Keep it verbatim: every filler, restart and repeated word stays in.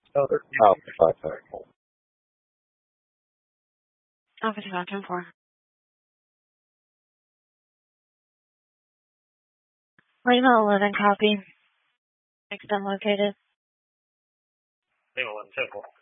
Other Alpha five five four. Alpha two five ten four. Lima eleven copy. Extent located. Lima eleven ten four.